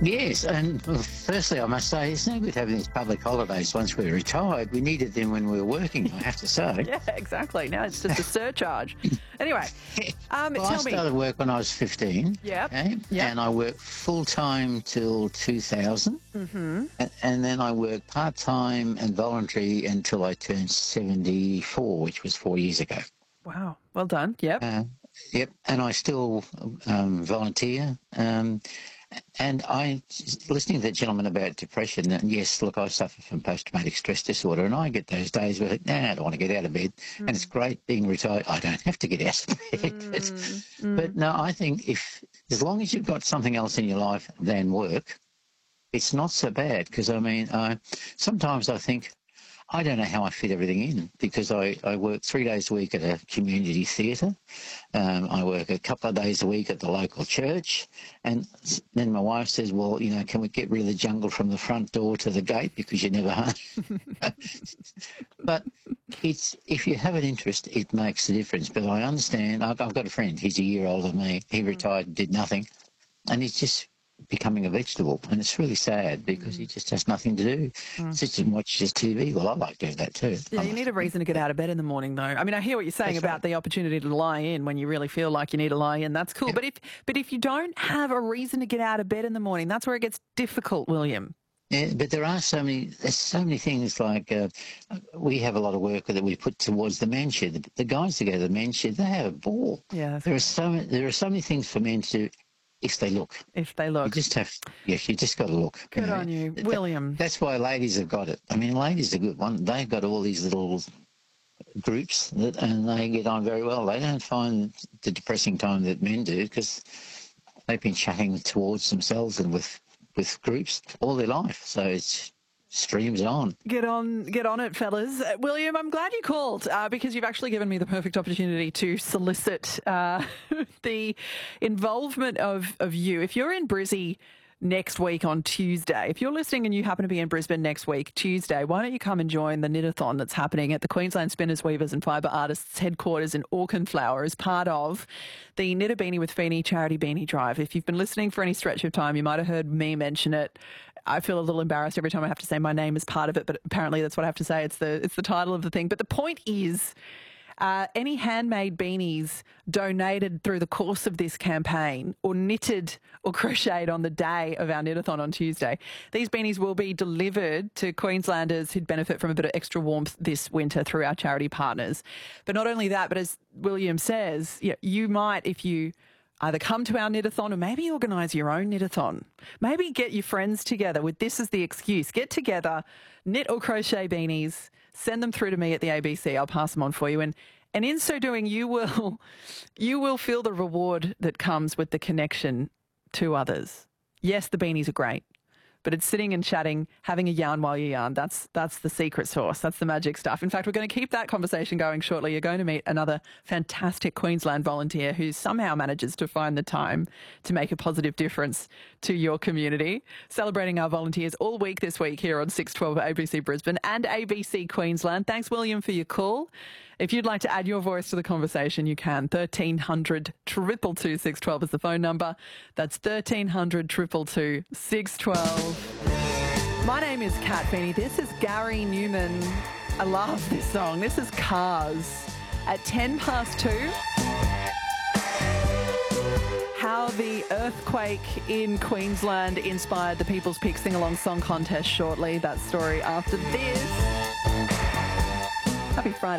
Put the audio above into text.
Yes, and firstly, I must say it's no good having these public holidays once we're retired. We needed them when we were working, I have to say. Yeah, exactly. Now it's just a surcharge. Anyway, Well, I tell me. started work when I was 15. Yep. Okay? Yep. And I worked full-time till 2000. Mm-hmm. And then I worked part-time and voluntary until I turned 74, which was 4 years ago. Wow, well done. Yep. Yep, and I still volunteer. And listening to that gentleman about depression, and yes, look, I suffer from post-traumatic stress disorder, and I get those days where, I don't want to get out of bed. And it's great being retired. I don't have to get out of bed. But no, I think as long as you've got something else in your life than work, it's not so bad. Because, sometimes I think, I don't know how I fit everything in, because I work 3 days a week at a community theatre. I work a couple of days a week at the local church. And then my wife says, well, can we get rid of the jungle from the front door to the gate because you're never home? But if you have an interest, it makes a difference. But I understand. I've got a friend. He's a year older than me. He retired and did nothing. And he's just becoming a vegetable, and it's really sad because he just has nothing to do. Sits and watches TV. Well, I like doing that too. Yeah, you need a reason to get out of bed in the morning, though. I mean, I hear what you're saying about the opportunity to lie in when you really feel like you need to lie in. That's cool. Yeah. But if you don't have a reason to get out of bed in the morning, that's where it gets difficult, William. Yeah, but there's so many things like we have a lot of work that we put towards the men's shed. The guys that go to the men's shed, they have a ball. Yeah, there are so many things for men to do. If they look. You just got to look. Good on you, William. That's why ladies have got it. I mean, ladies are good. They've got all these little groups and they get on very well. They don't find the depressing time that men do because they've been chatting towards themselves and with groups all their life. So it's streams on. Get on it, fellas. William, I'm glad you called because you've actually given me the perfect opportunity to solicit the involvement of you. If you're in Brizzy next week on Tuesday, if you're listening and you happen to be in Brisbane next week, Tuesday, why don't you come and join the Knit-a-thon that's happening at the Queensland Spinners, Weavers and Fibre Artists headquarters in Auchenflower as part of the Knit a Beanie with Feenie charity beanie drive. If you've been listening for any stretch of time, you might have heard me mention it. I feel a little embarrassed every time I have to say my name as part of it, but apparently that's what I have to say. It's the title of the thing. But the point is, any handmade beanies donated through the course of this campaign or knitted or crocheted on the day of our knit-a-thon on Tuesday, these beanies will be delivered to Queenslanders who'd benefit from a bit of extra warmth this winter through our charity partners. But not only that, but as William says, you might, if you either come to our knit-a-thon or maybe organise your own knit-a-thon. Maybe get your friends together with this as the excuse. Get together, knit or crochet beanies, send them through to me at the ABC. I'll pass them on for you. And in so doing, you will feel the reward that comes with the connection to others. Yes, the beanies are great, but it's sitting and chatting, having a yarn while you yarn. That's the secret sauce. That's the magic stuff. In fact, we're going to keep that conversation going shortly. You're going to meet another fantastic Queensland volunteer who somehow manages to find the time to make a positive difference to your community. Celebrating our volunteers all week this week here on 612 ABC Brisbane and ABC Queensland. Thanks, William, for your call. If you'd like to add your voice to the conversation, you can. 1300 222 612 is the phone number. That's 1300 222 612. My name is Kat Feeney. This is Gary Newman. I love this song. This is Cars at 2:10. How the earthquake in Queensland inspired the People's Pick Sing-Along Song Contest shortly. That story after this. Happy Friday.